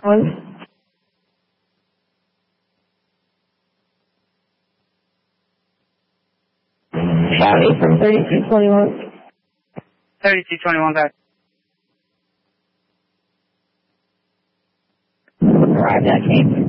County from 3221. 3221, back. Arrived at Cape.